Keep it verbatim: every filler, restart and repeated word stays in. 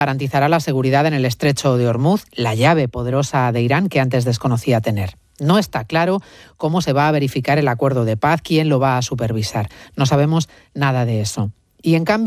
garantizará la seguridad en el estrecho de Ormuz, la llave poderosa de Irán que antes desconocía tener. No está claro cómo se va a verificar el acuerdo de paz, quién lo va a supervisar. No sabemos nada de eso. Y en cambio,